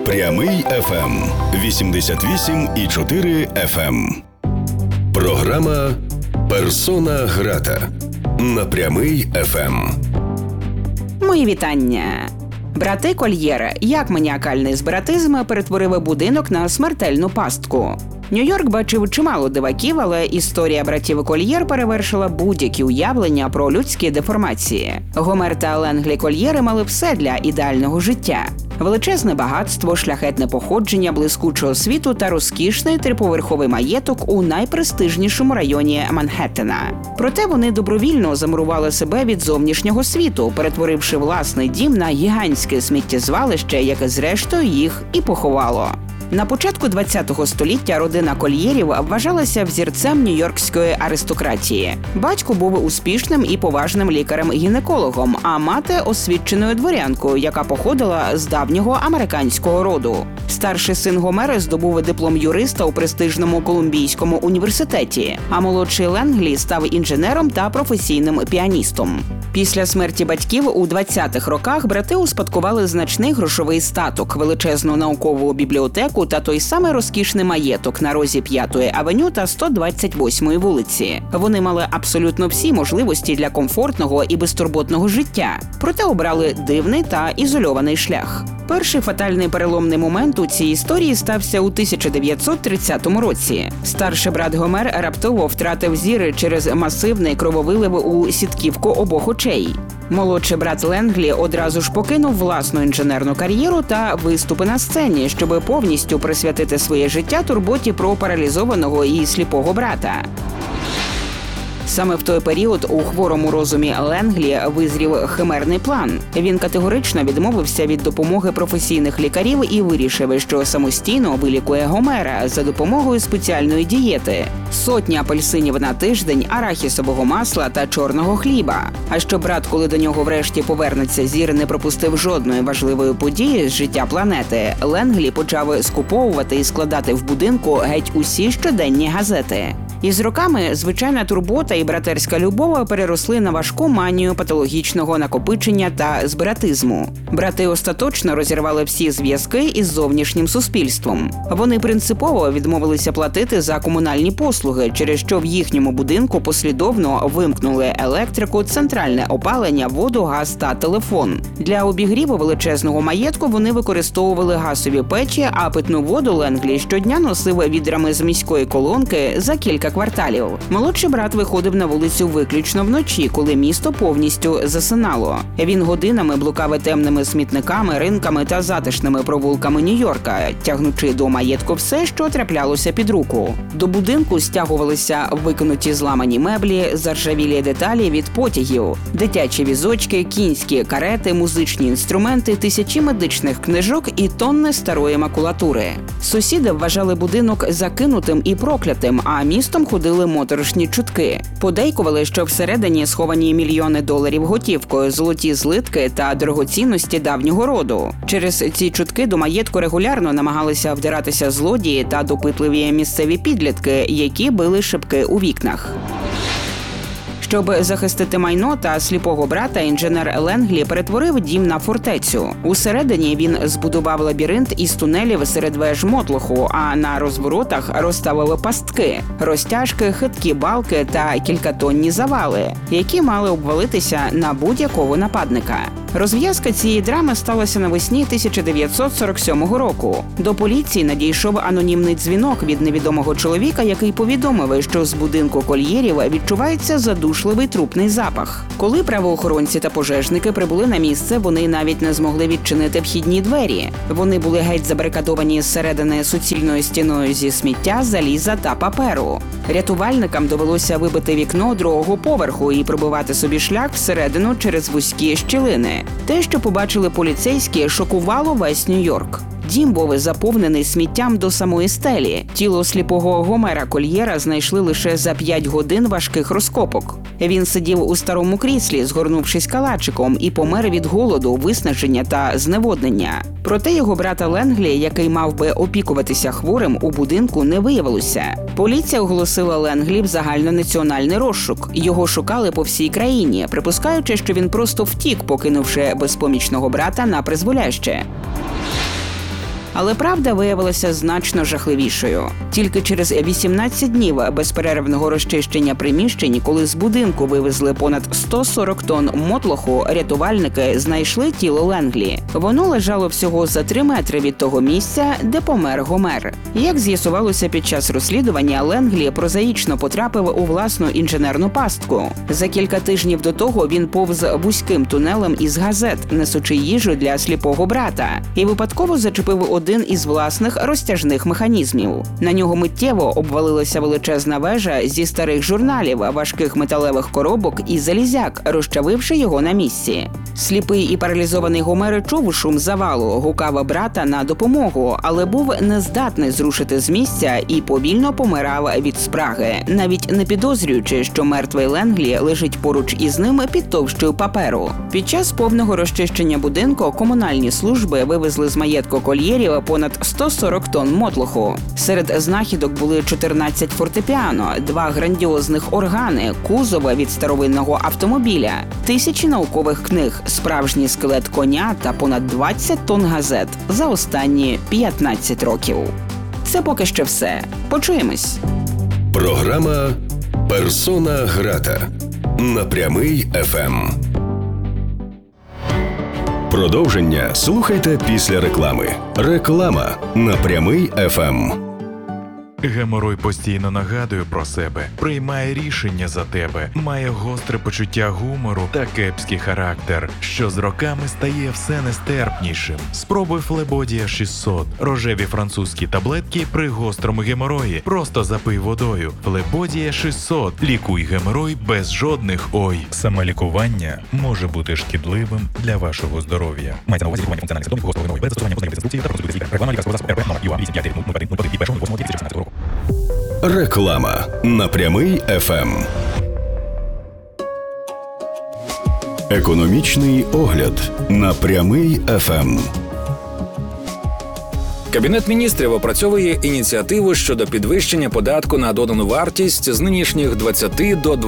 Прямий ФМ 88,4 FM. Програма «Персона грата» на Прямий ФМ. Мої вітання. Брати Кольєр, як маніакальний збиратизм перетворив будинок на смертельну пастку. Нью-Йорк бачив чимало диваків, але історія братів Кольєр перевершила будь-які уявлення про людські деформації. Гомер та Ленглі Кольєри мали все для ідеального життя. Величезне багатство, шляхетне походження, блискучого світу та розкішний триповерховий маєток у найпрестижнішому районі Манхеттена. Проте вони добровільно замурували себе від зовнішнього світу, перетворивши власний дім на гігантське сміттєзвалище, яке зрештою їх і поховало. На початку ХХ століття родина Кольєрів вважалася взірцем нью-йоркської аристократії. Батько був успішним і поважним лікарем-гінекологом, а мати – освіченою дворянкою, яка походила з давнього американського роду. Старший син Гомера здобув диплом юриста у престижному Колумбійському університеті, а молодший Ленглі став інженером та професійним піаністом. Після смерті батьків у 20-х роках брати успадкували значний грошовий статок, величезну наукову бібліотеку та той самий розкішний маєток на розі 5-ї авеню та 128-ї вулиці. Вони мали абсолютно всі можливості для комфортного і безтурботного життя, проте обрали дивний та ізольований шлях. Перший фатальний переломний момент у цій історії стався у 1930 році. Старший брат Гомер раптово втратив зір через масивний крововилив у сітківку обох очей. Молодший брат Ленглі одразу ж покинув власну інженерну кар'єру та виступи на сцені, щоб повністю присвятити своє життя турботі про паралізованого і сліпого брата. Саме в той період у хворому розумі Ленглі визрів химерний план. Він категорично відмовився від допомоги професійних лікарів і вирішив, що самостійно вилікує Гомера за допомогою спеціальної дієти. 100 апельсинів на тиждень, арахісового масла та чорного хліба. А щоб брат, коли до нього врешті повернеться зір, не пропустив жодної важливої події з життя планети, Ленглі почав скуповувати і складати в будинку геть усі щоденні газети. І з роками звичайна турбота і братерська любов переросли на важку манію патологічного накопичення та збиратизму. Брати остаточно розірвали всі зв'язки із зовнішнім суспільством. Вони принципово відмовилися платити за комунальні послуги, через що в їхньому будинку послідовно вимкнули електрику, центральне опалення, воду, газ та телефон. Для обігріву величезного маєтку вони використовували газові печі, а питну воду Ленглі щодня носив відрами з міської колонки за кілька кварталів. Молодший брат виходив на вулицю виключно вночі, коли місто повністю засинало. Він годинами блукав темними смітниками, ринками та затишними провулками Нью-Йорка, тягнучи до маєтку все, що траплялося під руку. До будинку стягувалися викинуті зламані меблі, заржавілі деталі від потягів, дитячі візочки, кінські карети, музичні інструменти, тисячі медичних книжок і тонни старої макулатури. Сусіди вважали будинок закинутим і проклятим, а містом ходили моторошні чутки. Подейкували, що всередині сховані мільйони доларів готівкою, золоті злитки та дорогоцінності давнього роду. Через ці чутки до маєтку регулярно намагалися вдиратися злодії та допитливі місцеві підлітки, які били шибки у вікнах. Щоб захистити майно та сліпого брата, інженер Ленглі перетворив дім на фортецю. Усередині він збудував лабіринт із тунелів серед веж мотлоху, а на розворотах розставив пастки, розтяжки, хиткі балки та кількатонні завали, які мали обвалитися на будь-якого нападника. Розв'язка цієї драми сталася навесні 1947 року. До поліції надійшов анонімний дзвінок від невідомого чоловіка, який повідомив, що з будинку Кольєрів відчувається задушливий трупний запах. Коли правоохоронці та пожежники прибули на місце, вони навіть не змогли відчинити вхідні двері. Вони були геть забарикадовані зсередини суцільною стіною зі сміття, заліза та паперу. Рятувальникам довелося вибити вікно другого поверху і пробивати собі шлях всередину через вузькі щілини. Те, що побачили поліцейські, шокувало весь Нью-Йорк. Дім був заповнений сміттям до самої стелі. Тіло сліпого Гомера Кольєра знайшли лише за 5 годин важких розкопок. Він сидів у старому кріслі, згорнувшись калачиком, і помер від голоду, виснаження та зневоднення. Проте його брата Ленглі, який мав би опікуватися хворим, у будинку не виявилося. Поліція оголосила Ленглі в загальнонаціональний розшук. Його шукали по всій країні, припускаючи, що він просто втік, покинувши безпомічного брата на призволяще. Але правда виявилася значно жахливішою. Тільки через 18 днів безперервного розчищення приміщень, коли з будинку вивезли понад 140 тонн мотлоху, рятувальники знайшли тіло Ленглі. Воно лежало всього за 3 метри від того місця, де помер Гомер. Як з'ясувалося під час розслідування, Ленглі прозаїчно потрапив у власну інженерну пастку. За кілька тижнів до того він повз вузьким тунелем із газет, несучи їжу для сліпого брата, і випадково зачепив один із власних розтяжних механізмів. На нього миттєво обвалилася величезна вежа зі старих журналів, важких металевих коробок і залізяк, розчавивши його на місці. Сліпий і паралізований Гомер чув шум завалу, гукав брата на допомогу, але був нездатний зрушити з місця і повільно помирав від спраги, навіть не підозрюючи, що мертвий Ленглі лежить поруч із ним під товщою паперу. Під час повного розчищення будинку комунальні служби вивезли з маєтку Кольєрів понад 140 тонн мотлоху. Серед знахідок були 14 фортепіано, 2 грандіозних органи, кузова від старовинного автомобіля, тисячі наукових книг, справжній скелет коня та понад 20 тонн газет за останні 15 років. Це поки що все. Почуємось. Програма «Персона грата» на Прямий ФМ. Продовження слухайте після реклами. Реклама на Прямий ФМ. Геморой постійно нагадує про себе, приймає рішення за тебе, має гостре почуття гумору та кепський характер, що з роками стає все нестерпнішим. Спробуй Флебодія 600. Рожеві французькі таблетки при гострому геморої. Просто запий водою. Флебодія 600. Лікуй геморой без жодних «ой». Самолікування може бути шкідливим для вашого здоров'я. Мається на увазі лікування функціональних симптомів гострого геморою без застосування позначених інструкцій та консультуйтесь лікаря. Реклама лікарського засобу РП номер ЮА 8500101 від 1.08.2016 року. Реклама на Прямий ФМ. Економічний огляд на Прямий ФМ. Кабінет міністрів опрацьовує ініціативу щодо підвищення податку на додану вартість з нинішніх 20 до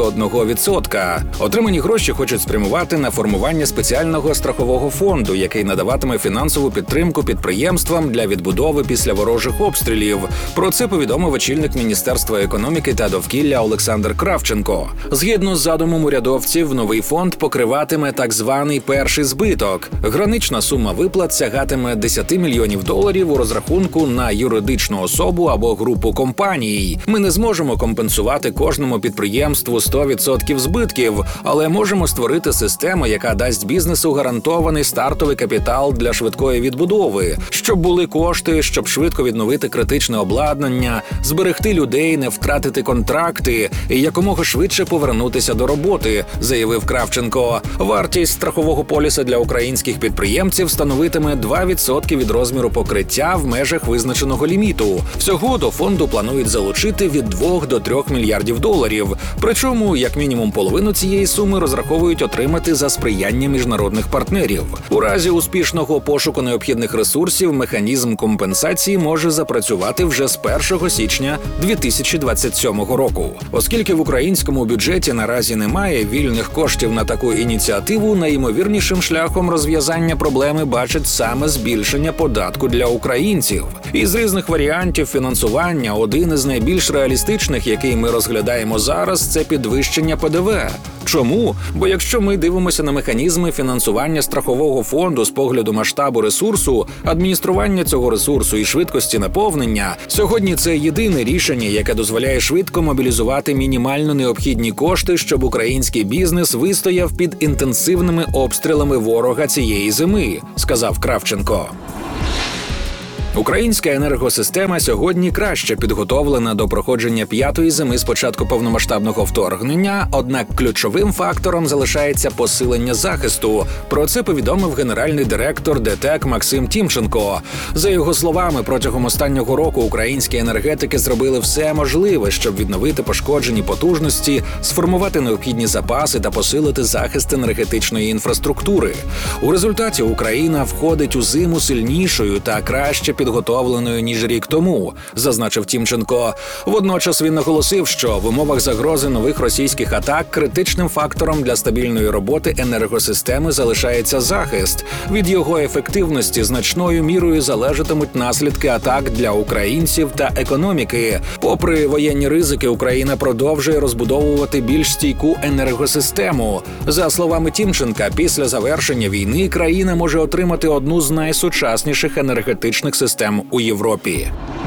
21%. Отримані гроші хочуть спрямувати на формування спеціального страхового фонду, який надаватиме фінансову підтримку підприємствам для відбудови після ворожих обстрілів. Про це повідомив очільник Міністерства економіки та довкілля Олександр Кравченко. Згідно з задумом урядовців, новий фонд покриватиме так званий перший збиток. Гранична сума виплат сягатиме 10 мільйонів доларів у розрахунку на юридичну особу або групу компаній. Ми не зможемо компенсувати кожному підприємству 100% збитків, але можемо створити систему, яка дасть бізнесу гарантований стартовий капітал для швидкої відбудови, щоб були кошти, щоб швидко відновити критичне обладнання, зберегти людей, не втратити контракти і якомога швидше повернутися до роботи, заявив Кравченко. Вартість страхового поліса для українських підприємців становитиме 2% від розміру покриття в межах визначеного ліміту. Всього до фонду планують залучити від 2 до 3 мільярдів доларів. Причому, як мінімум половину цієї суми розраховують отримати за сприяння міжнародних партнерів. У разі успішного пошуку необхідних ресурсів механізм компенсації може запрацювати вже з 1 січня 2027 року. Оскільки в українському бюджеті наразі немає вільних коштів на таку ініціативу, найімовірнішим шляхом розв'язання проблеми бачать саме збільшення податку для українців. Із різних варіантів фінансування один із найбільш реалістичних, який ми розглядаємо зараз, це підвищення ПДВ. Чому? Бо якщо ми дивимося на механізми фінансування страхового фонду з погляду масштабу ресурсу, адміністрування цього ресурсу і швидкості наповнення, сьогодні це єдине рішення, яке дозволяє швидко мобілізувати мінімально необхідні кошти, щоб український бізнес вистояв під інтенсивними обстрілами ворога цієї зими, сказав Кравченко. Українська енергосистема сьогодні краще підготовлена до проходження 5-ї зими з початку повномасштабного вторгнення, однак ключовим фактором залишається посилення захисту. Про це повідомив генеральний директор ДТЕК Максим Тімченко. За його словами, протягом останнього року українські енергетики зробили все можливе, щоб відновити пошкоджені потужності, сформувати необхідні запаси та посилити захист енергетичної інфраструктури. У результаті Україна входить у зиму сильнішою та краще підготовленою, ніж рік тому, зазначив Тімченко. Водночас він наголосив, що в умовах загрози нових російських атак критичним фактором для стабільної роботи енергосистеми залишається захист. Від його ефективності значною мірою залежатимуть наслідки атак для українців та економіки. Попри воєнні ризики, Україна продовжує розбудовувати більш стійку енергосистему. За словами Тімченка, після завершення війни країна може отримати одну з найсучасніших енергетичних систем у Європі.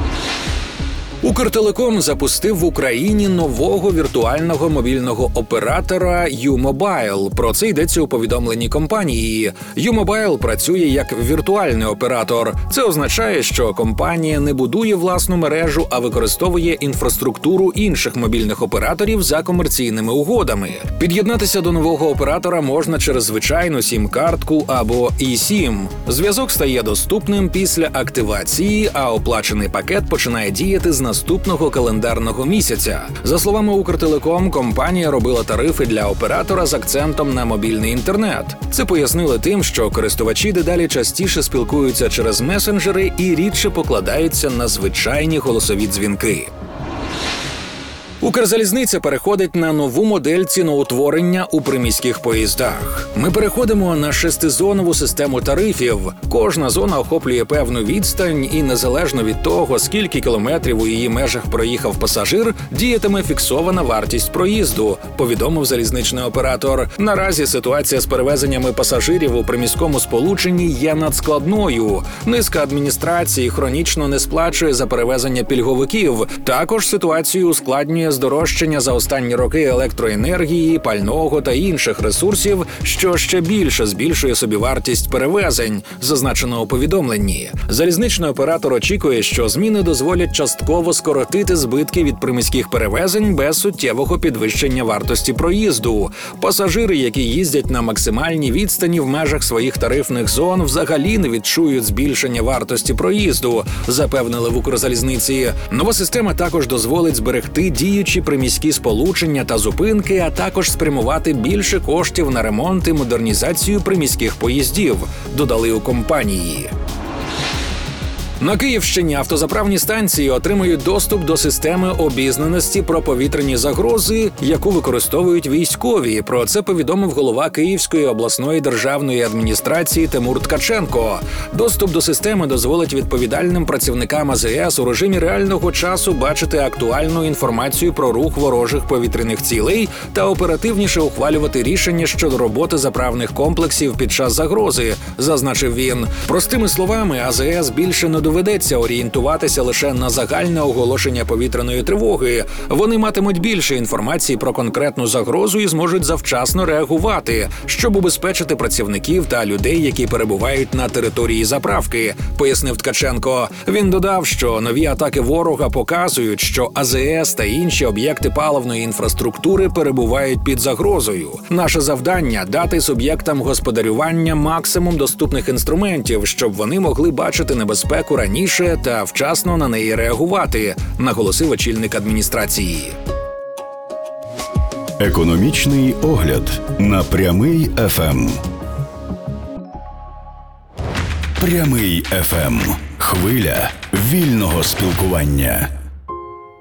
Укртелеком запустив в Україні нового віртуального мобільного оператора U-Mobile. Про це йдеться у повідомленні компанії. U-Mobile працює як віртуальний оператор. Це означає, що компанія не будує власну мережу, а використовує інфраструктуру інших мобільних операторів за комерційними угодами. Під'єднатися до нового оператора можна через звичайну сім-картку або eSIM. Зв'язок стає доступним після активації, а оплачений пакет починає діяти з наступного календарного місяця. За словами Укртелеком, компанія робила тарифи для оператора з акцентом на мобільний інтернет. Це пояснили тим, що користувачі дедалі частіше спілкуються через месенджери і рідше покладаються на звичайні голосові дзвінки. Укрзалізниця переходить на нову модель ціноутворення у приміських поїздах. Ми переходимо на 6-зонову систему тарифів. Кожна зона охоплює певну відстань і незалежно від того, скільки кілометрів у її межах проїхав пасажир, діятиме фіксована вартість проїзду, повідомив залізничний оператор. Наразі ситуація з перевезеннями пасажирів у приміському сполученні є надскладною. Низка адміністрацій хронічно не сплачує за перевезення пільговиків. Також ситуацію ускладнює здорожчання за останні роки електроенергії, пального та інших ресурсів, що ще більше збільшує собівартість перевезень, зазначено у повідомленні. Залізничний оператор очікує, що зміни дозволять частково скоротити збитки від приміських перевезень без суттєвого підвищення вартості проїзду. Пасажири, які їздять на максимальній відстані в межах своїх тарифних зон, взагалі не відчують збільшення вартості проїзду, запевнили в Укрзалізниці. Нова система також дозволить зберегти діючі приміські сполучення та зупинки, а також спрямувати більше коштів на ремонт і модернізацію приміських поїздів, додали у компанії. На Київщині автозаправні станції отримують доступ до системи обізнаності про повітряні загрози, яку використовують військові. Про це повідомив голова Київської обласної державної адміністрації Тимур Ткаченко. Доступ до системи дозволить відповідальним працівникам АЗС у режимі реального часу бачити актуальну інформацію про рух ворожих повітряних цілей та оперативніше ухвалювати рішення щодо роботи заправних комплексів під час загрози, зазначив він. Простими словами, АЗС більше не доведеться орієнтуватися лише на загальне оголошення повітряної тривоги. Вони матимуть більше інформації про конкретну загрозу і зможуть завчасно реагувати, щоб убезпечити працівників та людей, які перебувають на території заправки, пояснив Ткаченко. Він додав, що нові атаки ворога показують, що АЗС та інші об'єкти паливної інфраструктури перебувають під загрозою. Наше завдання – дати суб'єктам господарювання максимум доступних інструментів, щоб вони могли бачити небезпеку раніше та вчасно на неї реагувати, наголосив очільник адміністрації. Економічний огляд на Прямий ФМ. Прямий ФМ. Хвиля вільного спілкування.